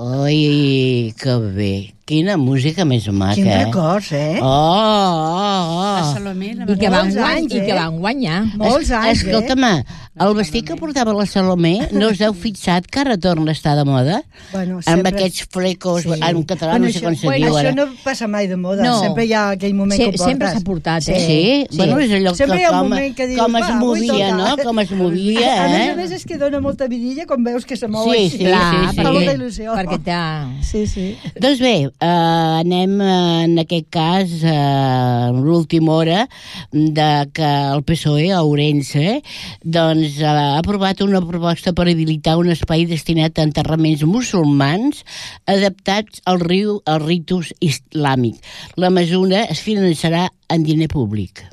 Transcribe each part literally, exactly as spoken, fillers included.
Ai, que bé. Quina música més maca, Quins eh? records, eh? Oh, oh, oh. La Salomé, la I que van, Molts guany, anys, i que eh? van guanyar. Molts anys, eh? Escolta'm, el vestit que portava la Salomé, no us heu fixat que ara torna a estar de moda? Bueno, Amb sempre... aquests flecos, Sí. en català Bueno, no sé això- com se bueno, diu això ara. no passa mai de moda, No. sempre hi ha aquell moment Se- que ho portes. sempre s'ha portat, eh? Sí, sí, bueno, és allò Sempre que hi ha un com, moment que dius, com es va, avui movia, toca. no? Com es movia, A eh? més a més és que dona molta vidilla quan veus que se mou Sí, així. sí, Clar, sí, sí. Fa molta perquè, il·lusió. perquè t'ha... Sí, sí. Doncs bé, eh, anem eh, en aquest cas a eh, l'última hora de que el P S O E a Ourense doncs, eh, ha aprovat una proposta per habilitar un espai destinat a enterraments musulmans adaptats al, riu, al ritus islàmic. La mesura es finançarà en diner públic.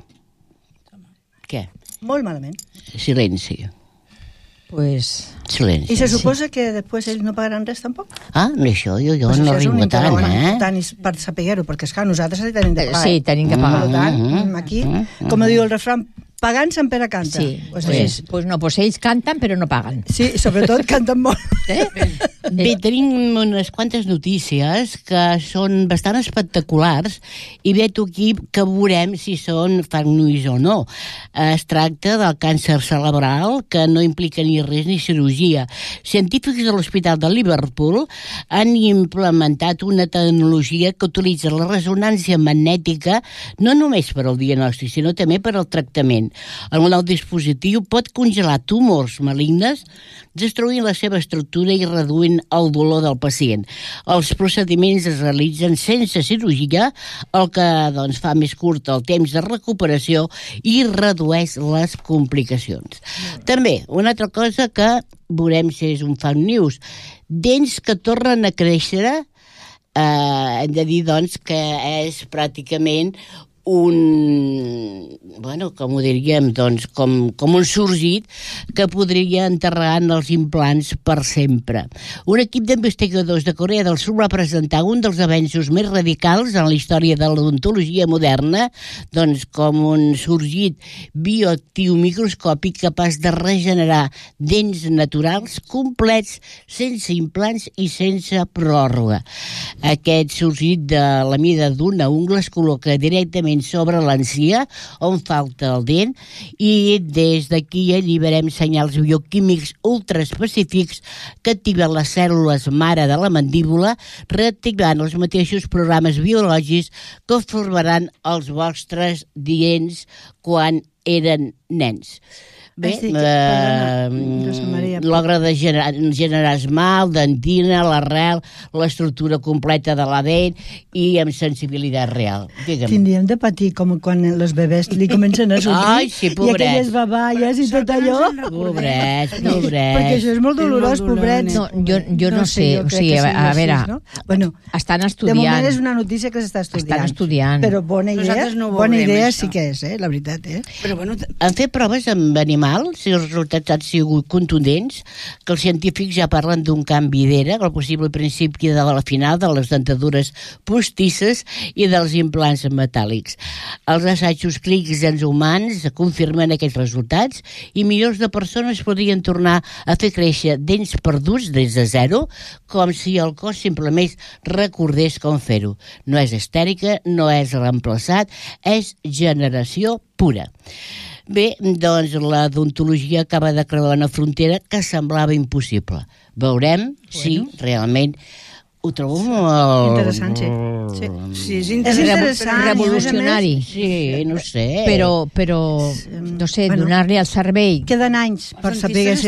Què? Molt malament. Silenci. Pues... Silenci. I se suposa que després ells no pagaran res tampoc? Ah, això jo, jo Pues no això és un arribo tant, interrogant eh? important i per saber-ho, perquè esclar, nosaltres li tenim de pagar. Sí, tenim que pagar. Per tant, Mm-hmm. aquí, com diu el refrán, pagant Sant Pere canta. Sí, Pues pues, així. pues no, pues ells canten però no paguen. Sí, sobretot canten molt. Eh? Bé, tenim unes quantes notícies que són bastant espectaculars i veig aquí que veurem si són fake news o no. Es tracta del càncer cerebral, que no implica ni res ni cirurgia. Científics de l'Hospital de Liverpool han implementat una tecnologia que utilitza la ressonància magnètica no només per al diagnòstic, sinó també per al tractament. El nou dispositiu pot congelar tumors malignes, destruint la seva estructura i reduint el dolor del pacient. Els procediments es realitzen sense cirurgia, el que doncs, fa més curt el temps de recuperació i redueix les complicacions. També, una altra cosa que veurem si és un fake news, dents que tornen a créixer, eh, hem de dir doncs, que és pràcticament un, bueno, com ho diríem, doncs, com, com un sorgit que podria enterrar en els implants per sempre. Un equip d'investigadors de Corea del Sud va presentar un dels avenços més radicals en la història de l'odontologia moderna, doncs com un sorgit bioactiu microscòpic capaç de regenerar dents naturals complets, sense implants i sense pròrroga. Aquest sorgit de la mida d'una ungla es col·loca directament sobre l'encía, on falta el dent, i des d'aquí alliberem senyals bioquímics ultraespecífics que activen les cèl·lules mare de la mandíbula, reactivant els mateixos programes biològics que formaran els vostres dents quan eren nens. Bé, Has dit, eh, perdona, Rosa Maria. l'obra de generar, generar esmalt, dentina, l'arrel, l'estructura completa de la dent i amb sensibilitat real. Digue'm. Tindríem de patir com quan els bebès li comencen a sortir Ai, sí, i pobret. aquelles baballes i tot allò. Pobrets, pobrets. Perquè això és molt dolorós, És molt pobrets. No, jo, jo no, sé, jo o crec sigui, que a, a així, veure, no? Bueno, estan de estudiant. moment és una notícia que s'està estudiant. Estan estudiant. Però bona idea, Nosaltres no ho bona veurem, idea això. sí que és, eh, la veritat, eh? Però bueno, t- Han fet proves amb animals i els resultats han sigut contundents, que els científics ja parlen d'un canvi d'era, el possible principi de la final de les dentadures postisses i dels implants metàl·lics. Els assajos clínics en humans confirmen aquests resultats i milions de persones podrien tornar a fer créixer dents perduts des de zero, com si el cos simplement recordés com fer-ho. No és estèrica, no és reemplaçat, és generació pura. Bé, doncs la odontologia acaba de creuar una frontera que semblava impossible. Veurem si realment ho trobo molt... Interessant, sí. Sí. sí, és És interessant. interessant. Revolucionari. Sí, no sé. Però, però no sé, Bueno, donar-li al cervell Queden anys per Els saber dentistes